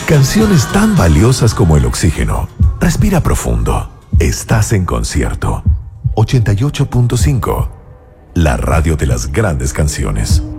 Canciones tan valiosas como el oxígeno. Respira profundo. Estás en concierto. 88.5. La radio de las grandes canciones.